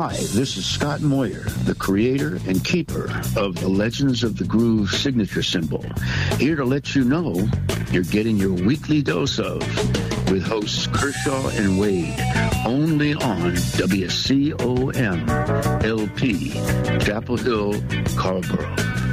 Hi, this is Scott Moyer, the creator and keeper of the Legends of the Groove signature symbol, here to let you know you're getting your weekly dose of with hosts Kershaw and Wade, only on WCOM LP, Chapel Hill, Carlborough.